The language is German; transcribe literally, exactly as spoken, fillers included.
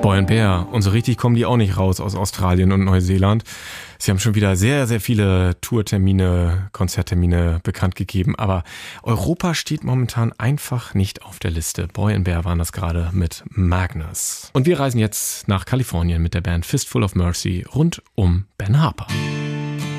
Boy and Bear. Und so richtig kommen die auch nicht raus aus Australien und Neuseeland. Sie haben schon wieder sehr, sehr viele Tourtermine, Konzerttermine bekannt gegeben. Aber Europa steht momentan einfach nicht auf der Liste. Boy and Bear waren das gerade mit Magnus. Und wir reisen jetzt nach Kalifornien mit der Band Fistful of Mercy rund um Ben Harper.